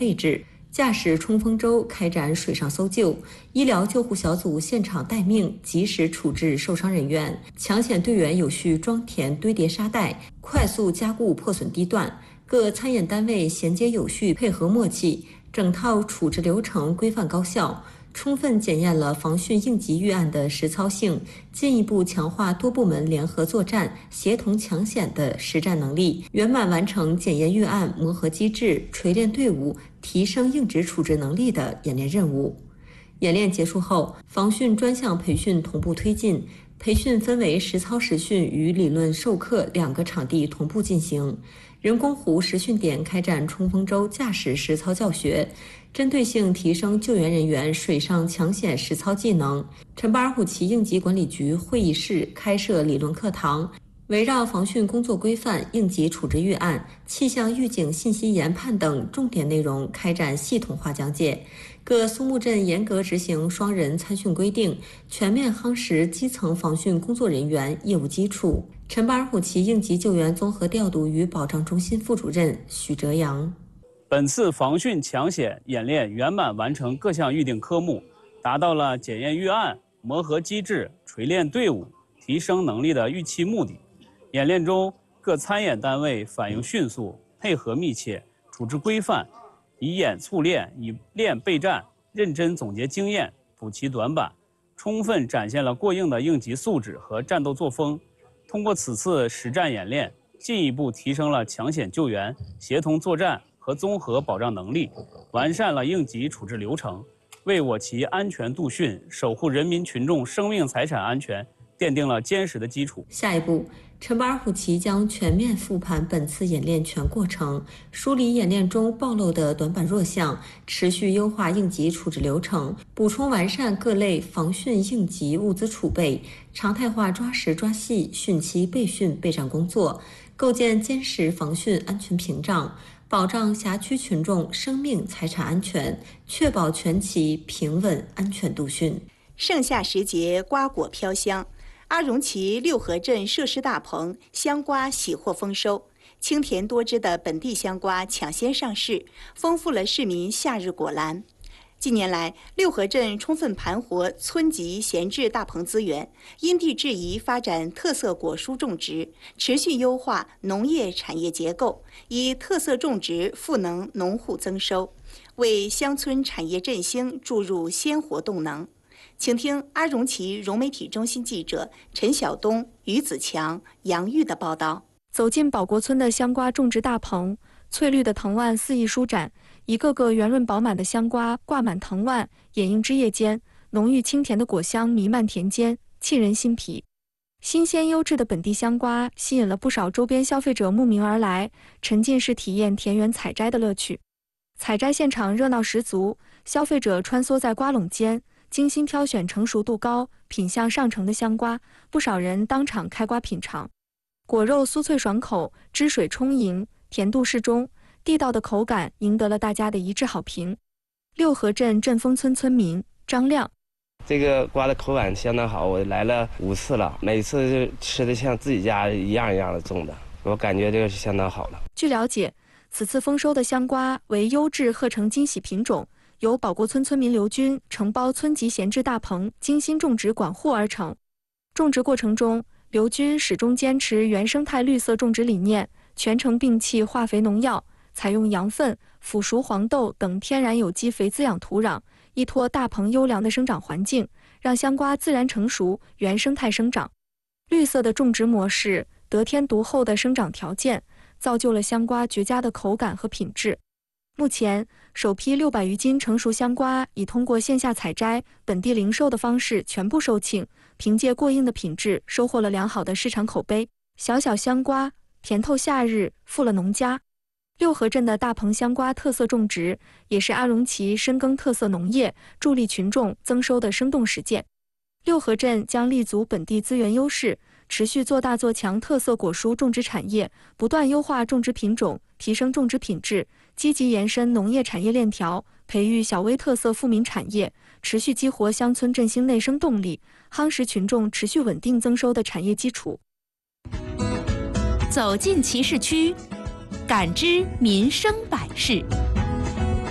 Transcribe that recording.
位置，驾驶冲锋舟开展水上搜救，医疗救护小组现场待命，及时处置受伤人员，抢险队员有序装填堆叠沙袋，快速加固破损地段，各参演单位衔接有序，配合默契，整套处置流程规范高效，充分检验了防汛应急预案的实操性，进一步强化多部门联合作战、协同抢险的实战能力，圆满完成检验预案、磨合机制、锤炼队伍、提升应急处置能力的演练任务。演练结束后，防汛专项培训同步推进，培训分为实操实训与理论授课2个场地同步进行。人工湖实训点开展冲锋舟驾驶实操教学，针对性提升救援人员水上抢险实操技能。陈巴尔虎旗应急管理局会议室开设理论课堂，围绕防汛工作规范、应急处置预案、气象预警信息研判等重点内容开展系统化讲解。各松木镇严格执行双人参训规定，全面夯实基层防汛工作人员业务基础。陈巴尔虎旗应急救援综合调度与保障中心副主任许哲阳： 本次防汛抢险演练圆满完成各项预定科目，达到了检验预案、磨合机制、锤炼队伍、提升能力的预期目的。演练中，各参演单位反应迅速，配合密切，处置规范，以演促练，以练备战，认真总结经验，补齐短板，充分展现了过硬的应急素质和战斗作风。通过此次实战演练，进一步提升了抢险救援、协同作战和综合保障能力，完善了应急处置流程，为我旗安全度汛、守护人民群众生命财产安全奠定了坚实的基础。 下一步，陈巴尔虎旗将全面复盘本次演练全过程，梳理演练中暴露的短板弱项，持续优化应急处置流程，补充完善各类防汛应急物资储备，常态化抓实抓细汛期备汛备战工作，构建坚实防汛安全屏障，保障辖区群众生命财产安全，确保全旗平稳安全度汛。 盛夏时节，瓜果飘香。阿荣旗六合镇设施大棚香瓜喜获丰收，清甜多汁的本地香瓜抢先上市，丰富了市民夏日果篮。近年来，六合镇充分盘活村级闲置大棚资源，因地制宜发展特色果蔬种植，持续优化农业产业结构，以特色种植赋能农户增收，为乡村产业振兴注入鲜活动能。请听阿荣旗融媒体中心记者陈晓东、于子强、杨玉的报道。 走进保国村的香瓜种植大棚，翠绿的藤蔓肆意舒展，一个个圆润饱满的香瓜挂满藤蔓，掩映枝叶间，浓郁清甜的果香弥漫田间，沁人心脾。新鲜优质的本地香瓜吸引了不少周边消费者慕名而来，沉浸式体验田园采摘的乐趣。采摘现场热闹十足，消费者穿梭在瓜垄间，精心挑选成熟度高、品相上乘的香瓜，不少人当场开瓜品尝。果肉酥脆爽口，汁水充盈，甜度适中，地道的口感赢得了大家的一致好评。六合镇振丰村村民张亮： 这个瓜的口感相当好，我来了5次了，每次就吃的像自己家一样一样的种的，我感觉这个是相当好了。 据了解，此次丰收的香瓜为优质鹤城金喜品种，由保国村村民刘军承包村级闲置大棚，精心种植管护而成。种植过程中，刘军始终坚持原生态绿色种植理念，全程摒弃化肥农药，采用羊粪、腐熟黄豆等天然有机肥滋养土壤，依托大棚优良的生长环境，让香瓜自然成熟、原生态生长。绿色的种植模式，得天独厚的生长条件，造就了香瓜绝佳的口感和品质。目前，首批600余斤成熟香瓜已通过线下采摘、本地零售的方式全部售罄，凭借过硬的品质，收获了良好的市场口碑。小小香瓜，甜透夏日，富了农家。六合镇的大棚香瓜特色种植，也是阿荣旗深耕特色农业、助力群众增收的生动实践。六合镇将立足本地资源优势，持续做大做强特色果蔬种植产业，不断优化种植品种，提升种植品质，积极延伸农业产业链条，培育小微特色富民产业，持续激活乡村振兴内生动力，夯实群众持续稳定增收的产业基础。 走进集市区，感知民生百事。